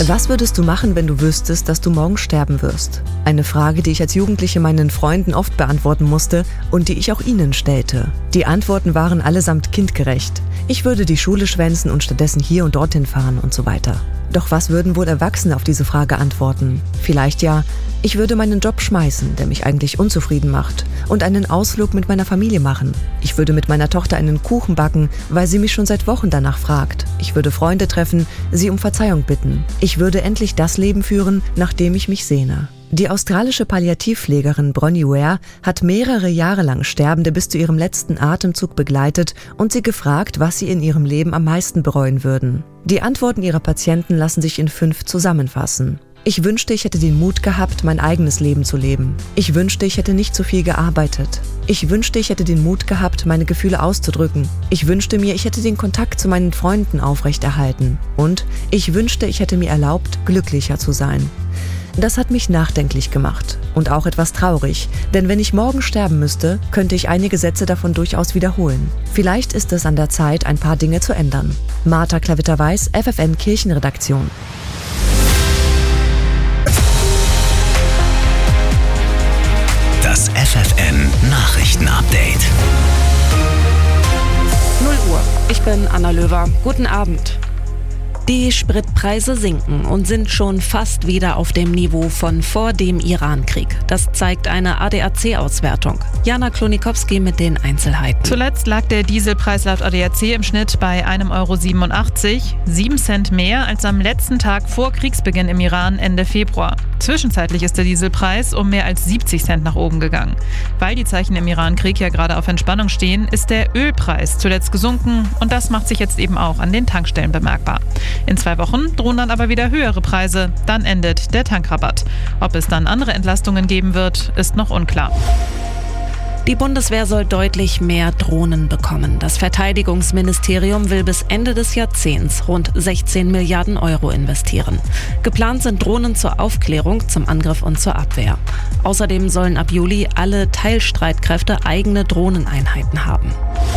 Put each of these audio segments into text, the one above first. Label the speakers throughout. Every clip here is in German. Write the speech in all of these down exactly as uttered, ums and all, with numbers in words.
Speaker 1: Was würdest du machen, wenn du wüsstest, dass du morgen sterben wirst? Eine Frage, die ich als Jugendliche meinen Freunden oft beantworten musste und die ich auch ihnen stellte. Die Antworten waren allesamt kindgerecht. Ich würde die Schule schwänzen und stattdessen hier und dorthin fahren und so weiter. Doch was würden wohl Erwachsene auf diese Frage antworten? Vielleicht ja, ich würde meinen Job schmeißen, der mich eigentlich unzufrieden macht, und einen Ausflug mit meiner Familie machen. Ich würde mit meiner Tochter einen Kuchen backen, weil sie mich schon seit Wochen danach fragt. Ich würde Freunde treffen, sie um Verzeihung bitten. Ich würde endlich das Leben führen, nach dem ich mich sehne. Die australische Palliativpflegerin Bronnie Ware hat mehrere Jahre lang Sterbende bis zu ihrem letzten Atemzug begleitet und sie gefragt, was sie in ihrem Leben am meisten bereuen würden. Die Antworten ihrer Patienten lassen sich in fünf zusammenfassen. Ich wünschte, ich hätte den Mut gehabt, mein eigenes Leben zu leben. Ich wünschte, ich hätte nicht so viel gearbeitet. Ich wünschte, ich hätte den Mut gehabt, meine Gefühle auszudrücken. Ich wünschte mir, ich hätte den Kontakt zu meinen Freunden aufrechterhalten. Und ich wünschte, ich hätte mir erlaubt, glücklicher zu sein. Das hat mich nachdenklich gemacht und auch etwas traurig, denn wenn ich morgen sterben müsste, könnte ich einige Sätze davon durchaus wiederholen. Vielleicht ist es an der Zeit, ein paar Dinge zu ändern. Martha Klavitter-Weiß, F F N Kirchenredaktion.
Speaker 2: Das F F N Nachrichtenupdate.
Speaker 3: null Uhr. Ich bin Anna Löwer. Guten Abend. Die Spritpreise sinken und sind schon fast wieder auf dem Niveau von vor dem Iran-Krieg. Das zeigt eine A D A C-Auswertung. Jana Klonikowski mit den Einzelheiten.
Speaker 4: Zuletzt lag der Dieselpreis laut A D A C im Schnitt bei einem Euro siebenundachtzig, sieben Cent mehr als am letzten Tag vor Kriegsbeginn im Iran Ende Februar. Zwischenzeitlich ist der Dieselpreis um mehr als siebzig Cent nach oben gegangen. Weil die Zeichen im Iran-Krieg ja gerade auf Entspannung stehen, ist der Ölpreis zuletzt gesunken und das macht sich jetzt eben auch an den Tankstellen bemerkbar. In zwei Wochen drohen dann aber wieder höhere Preise, dann endet der Tankrabatt. Ob es dann andere Entlastungen geben wird, ist noch unklar.
Speaker 3: Die Bundeswehr soll deutlich mehr Drohnen bekommen. Das Verteidigungsministerium will bis Ende des Jahrzehnts rund sechzehn Milliarden Euro investieren. Geplant sind Drohnen zur Aufklärung, zum Angriff und zur Abwehr. Außerdem sollen ab Juli alle Teilstreitkräfte eigene Drohneneinheiten haben.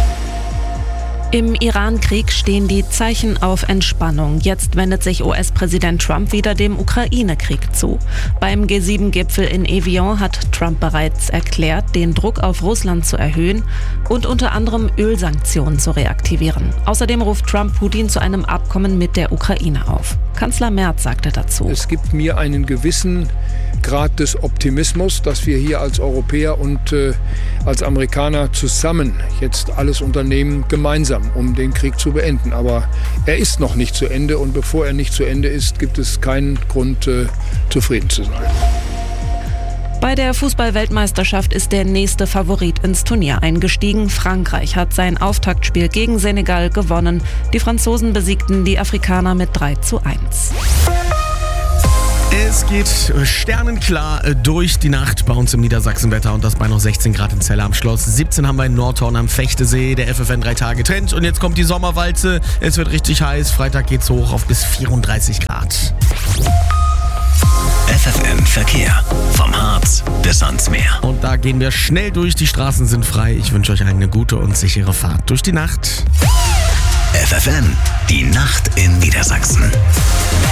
Speaker 3: Im Iran-Krieg stehen die Zeichen auf Entspannung. Jetzt wendet sich U S-Präsident Trump wieder dem Ukraine-Krieg zu. Beim G sieben Gipfel in Evian hat Trump bereits erklärt, den Druck auf Russland zu erhöhen und unter anderem Ölsanktionen zu reaktivieren. Außerdem ruft Trump Putin zu einem Abkommen mit der Ukraine auf. Kanzler Merz sagte dazu:
Speaker 5: Es gibt mir einen gewissen Grad des Optimismus, dass wir hier als Europäer und äh, als Amerikaner zusammen jetzt alles unternehmen, gemeinsam, um den Krieg zu beenden. Aber er ist noch nicht zu Ende und bevor er nicht zu Ende ist, gibt es keinen Grund, äh, zufrieden zu sein.
Speaker 3: Bei der Fußball-Weltmeisterschaft ist der nächste Favorit ins Turnier eingestiegen. Frankreich hat sein Auftaktspiel gegen Senegal gewonnen. Die Franzosen besiegten die Afrikaner mit drei zu eins.
Speaker 6: Es geht sternenklar durch die Nacht bei uns im Niedersachsenwetter und das bei noch sechzehn Grad in Zelle am Schloss. siebzehn haben wir in Nordhorn am Fechtesee, der F F N drei Tage Trend. Und jetzt kommt die Sommerwalze. Es wird richtig heiß. Freitag geht's hoch auf bis vierunddreißig Grad.
Speaker 2: F F N Verkehr. Vom Harz bis ans Meer.
Speaker 6: Und da gehen wir schnell durch. Die Straßen sind frei. Ich wünsche euch eine gute und sichere Fahrt durch die Nacht.
Speaker 2: F F N, die Nacht in Niedersachsen.